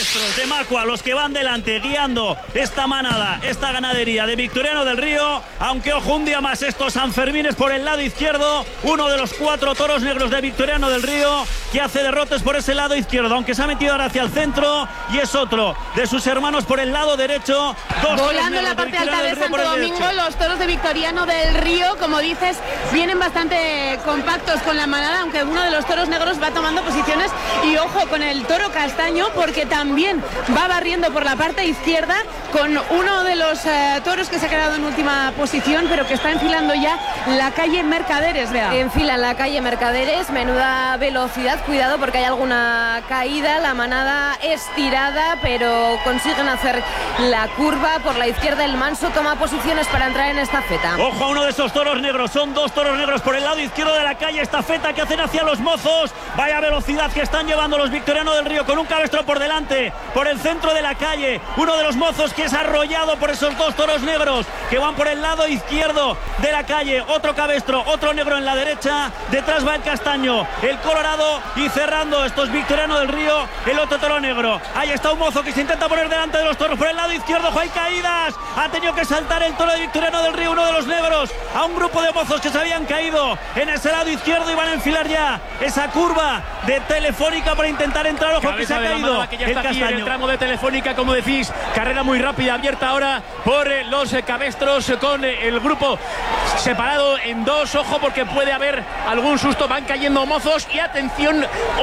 cabestros de Macua los que van delante guiando esta manada, esta ganadería de Victoriano del Río, aunque ojo un día más estos Sanfermines por el lado izquierdo, uno de los 4 toros negros de Victoriano del Río que hace derrotes por ese lado izquierdo, aunque se ha metido ahora hacia el centro, y es otro de sus hermanos por el lado derecho. Volando en la parte alta de Santo Domingo, los toros de Victoriano del Río, como dices, vienen bastante compactos con la manada, aunque uno de los toros negros va tomando posiciones, y ojo con el toro castaño, porque también va barriendo por la parte izquierda con uno de los toros que se ha quedado en última posición, pero que está enfilando ya la calle Mercaderes, vea. Enfilan la calle Mercaderes, menuda velocidad, cuidado porque hay alguna caída, la manada estirada, pero consiguen hacer la curva por la izquierda. El Manso toma posiciones para entrar en estafeta. Ojo a uno de esos toros negros, son 2 toros negros por el lado izquierdo de la calle estafeta que hacen hacia los mozos. Vaya velocidad que están llevando los Victoriano del Río, con un cabestro por delante, por el centro de la calle, uno de los mozos que es arrollado por esos 2 toros negros que van por el lado izquierdo de la calle, otro cabestro, otro negro en la derecha, detrás va el castaño, el colorado, y cerrando estos Victoriano del Río, el otro toro negro. Ahí está un mozo que se intenta poner delante de los toros por el lado izquierdo. Ojo, hay caídas, ha tenido que saltar el toro de Victoriano del Río, uno de los negros, a un grupo de mozos que se habían caído en ese lado izquierdo y van a enfilar ya esa curva de Telefónica para intentar entrar. Ojo, que se ha caído que ya está aquí en el tramo de Telefónica, como decís, carrera muy rápida, abierta ahora por los cabestros, con el grupo separado en 2. Ojo porque puede haber algún susto, van cayendo mozos, y atención,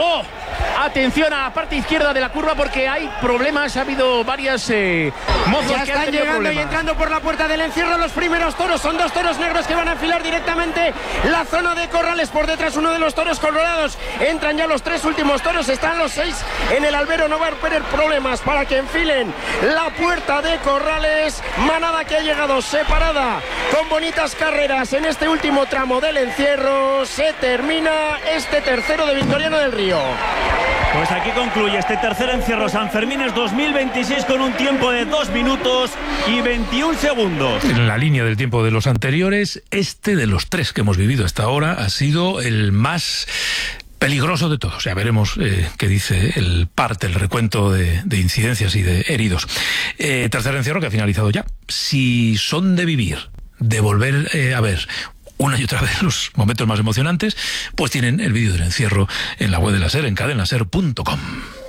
atención a la parte izquierda de la curva porque hay problemas, ha habido varias mozos ya que están han tenido llegando problemas. y entrando por la puerta del encierro los primeros toros. Son 2 toros negros que van a enfilar directamente la zona de corrales. Por detrás uno de los toros colorados. Entran ya los 3 últimos toros, están los 6 en el albero. No va a haber problemas para que enfilen la puerta de corrales. Manada que ha llegado separada con bonitas carreras en este último tramo del encierro. Se termina este tercero de Victoriano del Río. Pues aquí concluye este tercer encierro Sanfermines 2026 con un tiempo de 2 minutos y 21 segundos. En la línea del tiempo de los anteriores, este de los 3 que hemos vivido hasta ahora ha sido el más peligroso de todos. Ya veremos qué dice el parte, el recuento de incidencias y de heridos. Tercer encierro que ha finalizado ya. Si son de vivir, de volver a ver una y otra vez los momentos más emocionantes, pues tienen el vídeo del encierro en la web de la SER, en cadenaser.com.